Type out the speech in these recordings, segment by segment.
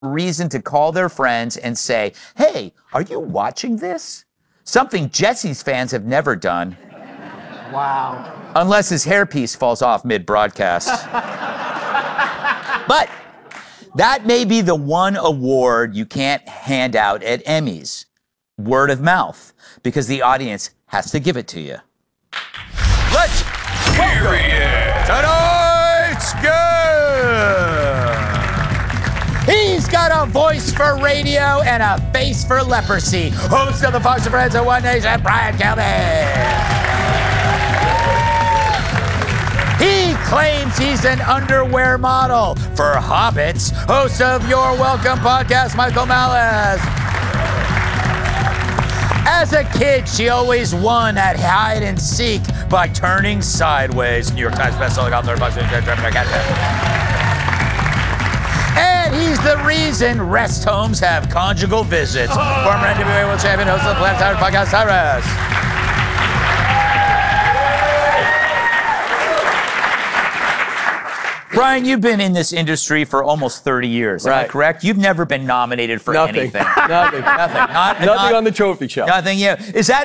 reason to call their friends and say, hey, are you watching this? Something Jesse's fans have never done. Wow. Unless his hairpiece falls off mid-broadcast. But that may be the one award you can't hand out at Emmys. Word of mouth. Because the audience has to give it to you. Let's welcome tonight's guest. He's got a voice for radio and a face for leprosy. Host of the Fox and Friends of One Nation, Brian Kilmeade. He claims he's an underwear model for hobbits. Host of Your Welcome podcast, Michael Malice. As a kid, she always won at hide and seek by turning sideways. New York Times bestselling author, and he's the reason rest homes have conjugal visits. Former NWA World Champion, host of the Planet Tyrant podcast, Tyrus. Brian, you've been in this industry for almost 30 years. Am I correct? You've never been nominated for anything. Nothing. Nothing on the trophy show. Nothing. Yeah. Is that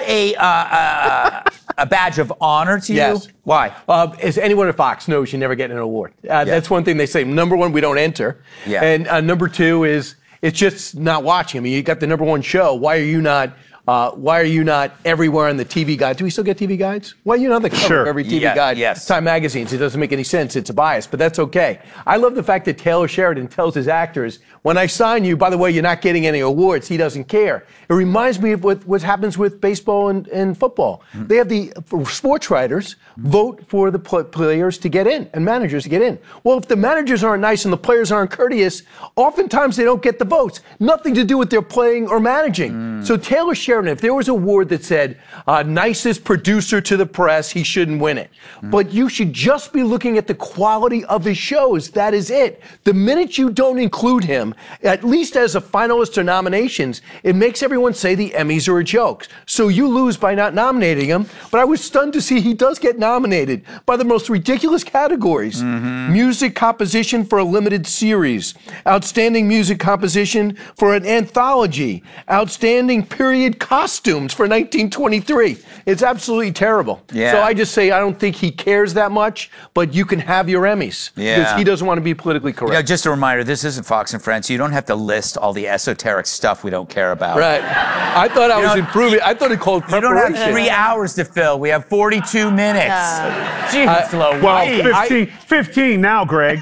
a badge of honor to you? Yes. Why? As anyone at Fox knows, you never get an award. That's one thing they say. Number one, we don't enter. Yeah. And number two is it's just not watching. I mean, you got the number one show. Why are you not everywhere on the TV guide? Do we still get TV guides? Why are you not the cover of every TV guide? Yes. Time magazines. It doesn't make any sense. It's a bias, but that's okay. I love the fact that Taylor Sheridan tells his actors, when I sign you, by the way, you're not getting any awards. He doesn't care. It reminds me of what happens with baseball and football. Mm-hmm. They have the sports writers vote for the players to get in and managers to get in. Well, if the managers aren't nice and the players aren't courteous, oftentimes they don't get the votes. Nothing to do with their playing or managing. So Taylor Sheridan, if there was an award that said nicest producer to the press, he shouldn't win it. But you should just be looking at the quality of his shows. That is it. The minute you don't include him, at least as a finalist or nominations, it makes everyone say the Emmys are a joke. So you lose by not nominating him. But I was stunned to see he does get nominated by the most ridiculous categories. Music composition for a limited series. Outstanding music composition for an anthology. Outstanding period costumes for 1923. It's absolutely terrible. Yeah. So I just say I don't think he cares that much, but you can have your Emmys. Yeah. Because he doesn't want to be politically correct. You know, just a reminder, this isn't Fox and Friends. You don't have to list all the esoteric stuff we don't care about. Right. I thought I was improving. I thought it called preparation. You don't have 3 hours to fill. We have 42 minutes. Jeez, Louise. Well, 15 now, Greg.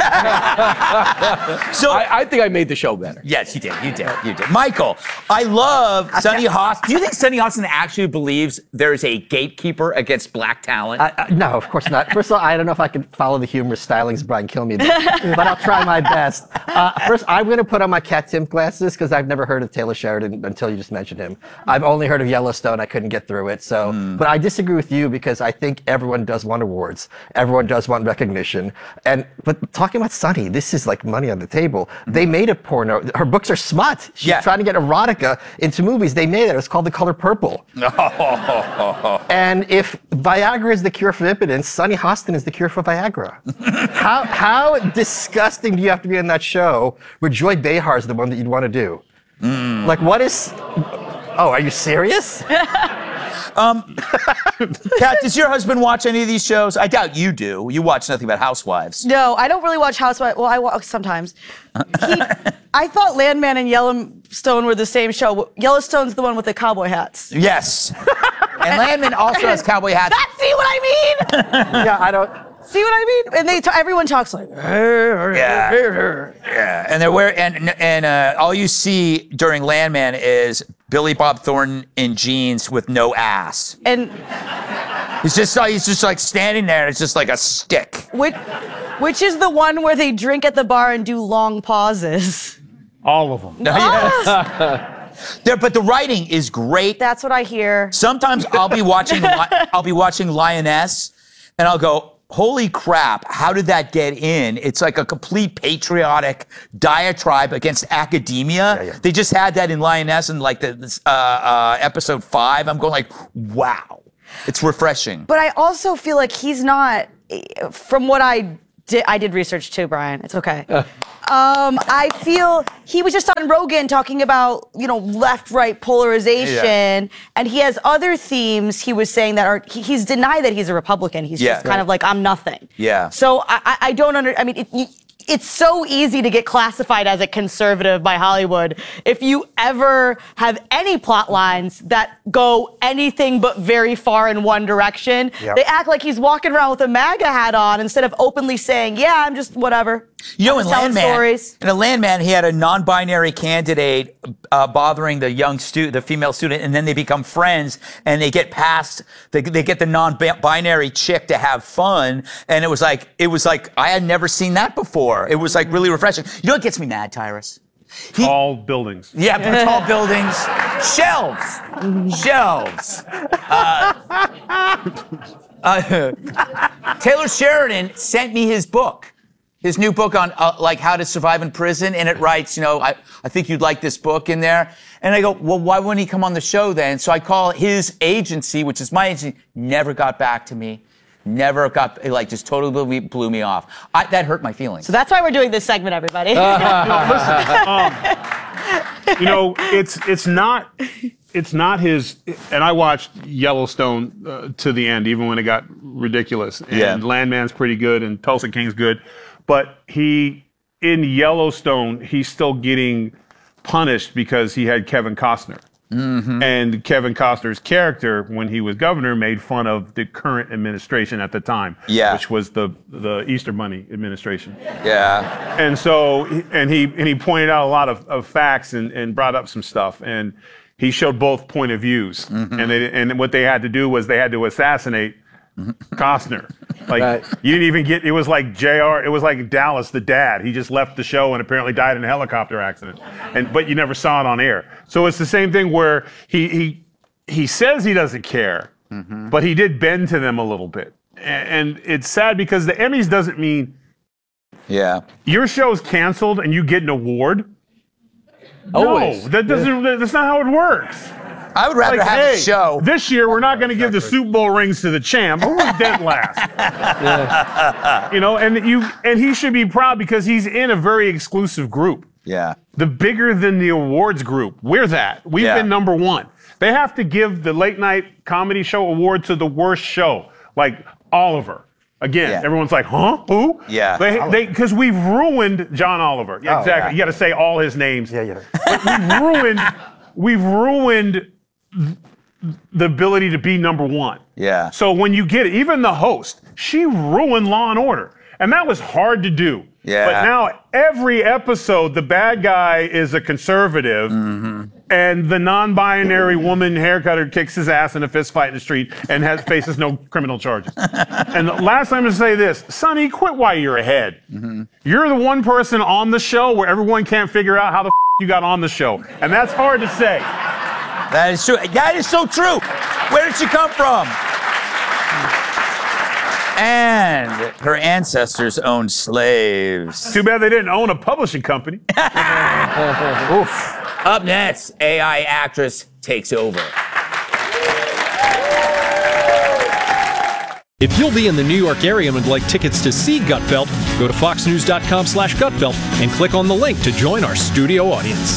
So I think I made the show better. Yes, you did. You did. Michael, I love Sunny Hostin. Do you think Sunny Hostin actually believes there's a gatekeeper against black talent? No, of course not. First of all, I don't know if I can follow the humorous stylings Brian Kilmeade, but I'll try my best. First, I'm going to put on my Cat Tim glasses because I've never heard of Taylor Sheridan until you just mentioned him. I've only heard of Yellowstone. I couldn't get through it. So, but I disagree with you because I think everyone does want awards. Everyone does want recognition. But talking about Sunny, this is like money on the table. They made a porno. Her books are smut. She's trying to get erotica into movies. They made it. It's called The Color Purple. And if Viagra is the cure for impotence, Sunny Hostin is the cure for Viagra. How disgusting do you have to be in that show where Joy Behar is the one that you'd want to do? Like, what is... Oh, are you serious? Kat, does your husband watch any of these shows? I doubt you do. You watch nothing but Housewives. No, I don't really watch Housewives. Well, I watch sometimes. I thought Landman and Yellowstone were the same show. Yellowstone's the one with the cowboy hats. Yes. And Landman also has cowboy hats. See what I mean? Yeah, I don't... See what I mean? And everyone talks like... Yeah. And they're and all you see during Landman is Billy Bob Thornton in jeans with no ass. And he's just like standing there and it's just like a stick. Which is the one where they drink at the bar and do long pauses. All of them. But the writing is great. That's what I hear. Sometimes I'll be watching Lioness and I'll go, holy crap, how did that get in? It's like a complete patriotic diatribe against academia. Yeah. They just had that in Lioness in like episode 5. I'm going like, wow. It's refreshing. But I also feel like he's not, from what I I did research too, Brian. It's okay. I feel he was just on Rogan talking about, left-right polarization, and he has other themes he was saying that are, he's denied that he's a Republican. He's just kind of like, I'm nothing. Yeah. So I don't it's so easy to get classified as a conservative by Hollywood if you ever have any plot lines that go anything but very far in one direction. Yep. They act like he's walking around with a MAGA hat on instead of openly saying, yeah, I'm just whatever. In a Landman, he had a non-binary candidate bothering the female student, and then they become friends, and they get past, they get the non-binary chick to have fun, and it was like I had never seen that before. It was like really refreshing. You know what gets me mad, Tyrus? Tall buildings. Yeah, but tall buildings, shelves. Taylor Sheridan sent me his book. His new book on how to survive in prison, and it writes, I think you'd like this book in there. And I go, well, why wouldn't he come on the show then? So I call his agency, which is my agency, never got back to me. Never got, just totally blew me off. That hurt my feelings. So that's why we're doing this segment, everybody. It's not his, and I watched Yellowstone to the end, even when it got ridiculous. And Landman's pretty good, and Tulsa King's good. But in Yellowstone, he's still getting punished because he had Kevin Costner. Mm-hmm. And Kevin Costner's character, when he was governor, made fun of the current administration at the time, which was the Easter Bunny administration. Yeah. And so, he pointed out a lot of facts and brought up some stuff. And he showed both point of views. Mm-hmm. And what they had to do was they had to assassinate Costner. You didn't even get, it was like it was like Dallas, the dad. He just left the show and apparently died in a helicopter accident. But you never saw it on air. So it's the same thing where he says he doesn't care, but he did bend to them a little bit. And it's sad because the Emmys doesn't mean your show's canceled and you get an award. Always. No, that's not how it works. I would rather have a show. This year, we're not going to give the Super Bowl rings to the champ. Who was dead last? And he should be proud because he's in a very exclusive group. Yeah. The bigger than the awards group. We're that. We've been number one. They have to give the late night comedy show award to the worst show, like Oliver. Again, everyone's like, huh? Who? Yeah. Because we've ruined John Oliver. Yeah, exactly. You got to say all his names. Yeah. But we've ruined the ability to be number one. Yeah. So when you get it, even the host, she ruined Law and Order. And that was hard to do. Yeah. But now every episode, the bad guy is a conservative, and the non-binary woman haircutter kicks his ass in a fist fight in the street and faces no criminal charges. And last time to say this, Sonny, quit while you're ahead. You're the one person on the show where everyone can't figure out how the you got on the show. And that's hard to say. That is true. That is so true. Where did she come from? And her ancestors owned slaves. Too bad they didn't own a publishing company. Oof. Up next, AI actress takes over. If you'll be in the New York area and would like tickets to see Gutfeld, go to foxnews.com/Gutfeld and click on the link to join our studio audience.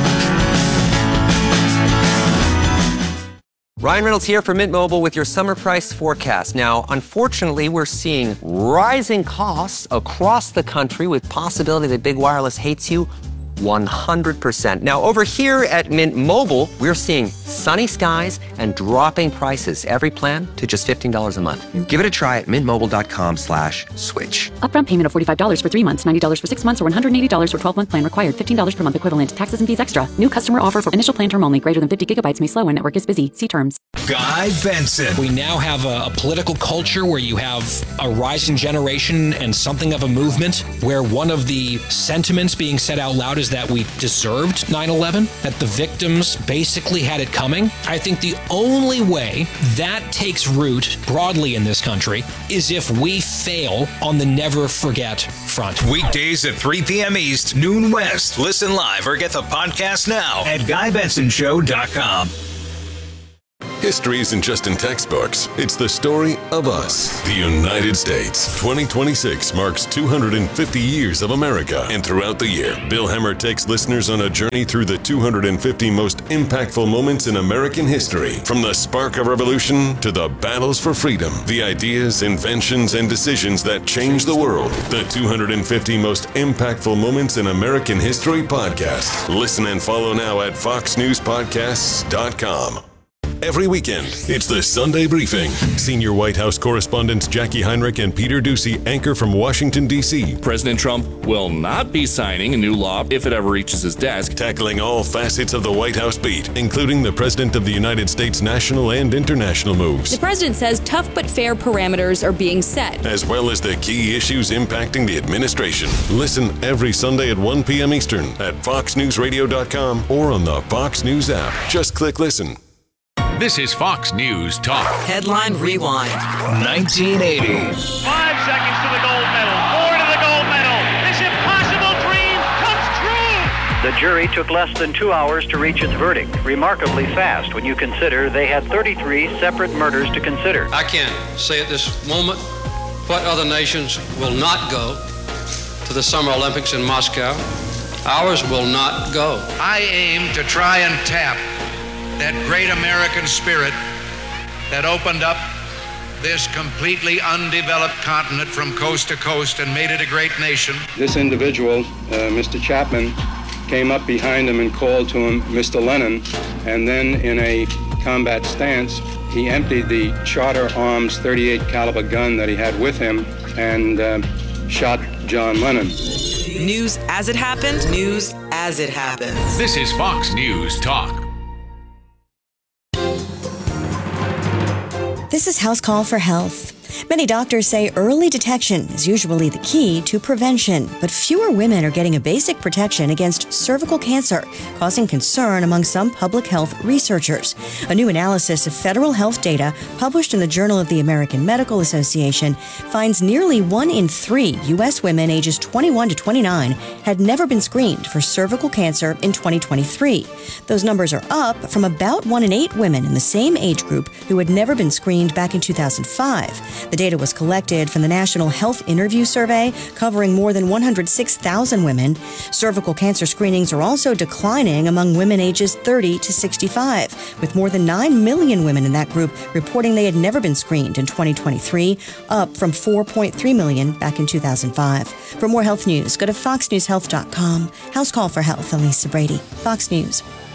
Ryan Reynolds here for Mint Mobile with your summer price forecast. Now, unfortunately, we're seeing rising costs across the country with possibility that big wireless hates you 100%. Now, over here at Mint Mobile, we're seeing sunny skies and dropping prices. Every plan to just $15 a month. Give it a try at mintmobile.com/switch. Upfront payment of $45 for 3 months, $90 for 6 months, or $180 for 12-month plan required. $15 per month equivalent. Taxes and fees extra. New customer offer for initial plan term only. Greater than 50 gigabytes may slow when network is busy. See terms. Guy Benson. We now have a political culture where you have a rising generation and something of a movement where one of the sentiments being said out loud is that we deserved 9/11, that the victims basically had it coming. I think the only way that takes root broadly in this country is if we fail on the never forget front. Weekdays at 3 p.m. East, noon West. Listen live or get the podcast now at GuyBensonShow.com. History isn't just in textbooks. It's the story of us, the United States. 2026 marks 250 years of America. And throughout the year, Bill Hemmer takes listeners on a journey through the 250 most impactful moments in American history. From the spark of revolution to the battles for freedom, the ideas, inventions, and decisions that changed the world. The 250 most impactful moments in American history podcast. Listen and follow now at foxnewspodcasts.com. Every weekend, it's the Sunday Briefing. Senior White House correspondents Jackie Heinrich and Peter Doocy anchor from Washington, D.C. President Trump will not be signing a new law if it ever reaches his desk. Tackling all facets of the White House beat, including the President of the United States' national and international moves. The president says tough but fair parameters are being set, as well as the key issues impacting the administration. Listen every Sunday at 1 p.m. Eastern at foxnewsradio.com or on the Fox News app. Just click listen. This is Fox News Talk. Headline Rewind. 1980. 5 seconds to the gold medal. 4 to the gold medal. This impossible dream comes true. The jury took less than 2 hours to reach its verdict. Remarkably fast when you consider they had 33 separate murders to consider. I can't say at this moment what other nations will not go to the Summer Olympics in Moscow. Ours will not go. I aim to try and tap that great American spirit that opened up this completely undeveloped continent from coast to coast and made it a great nation. This individual, Mr. Chapman, came up behind him and called to him, Mr. Lennon, and then in a combat stance, he emptied the Charter Arms .38 caliber gun that he had with him and shot John Lennon. News as it happened, news as it happens. This is Fox News Talk. This is House Call for Health. Many doctors say early detection is usually the key to prevention, but fewer women are getting a basic protection against cervical cancer, causing concern among some public health researchers. A new analysis of federal health data published in the Journal of the American Medical Association finds nearly 1 in 3 U.S. women ages 21 to 29 had never been screened for cervical cancer in 2023. Those numbers are up from about 1 in 8 women in the same age group who had never been screened back in 2005. The data was collected from the National Health Interview Survey, covering more than 106,000 women. Cervical cancer screenings are also declining among women ages 30 to 65, with more than 9 million women in that group reporting they had never been screened in 2023, up from 4.3 million back in 2005. For more health news, go to foxnewshealth.com. House Call for Health, Elisa Brady, Fox News.